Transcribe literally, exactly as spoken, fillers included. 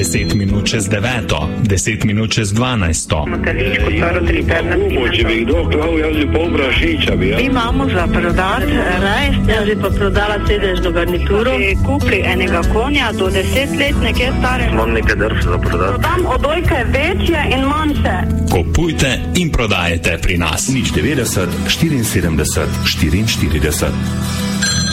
deset minut čez deveto, deset minut čez dvanajsto. Če bi kdo klav, jaz bi pol prašiča bi. Mi imamo za prodati rajs, jaz bi pa prodala sedežno garnituro. Kupili enega konja do deset let, nekaj stare. Imam nekaj drž za prodati. Prodam odojke večje in manjše. Kupujte in prodajete pri nas. nič devetdeset, štiriinsedemdeset, štiriinštirideset.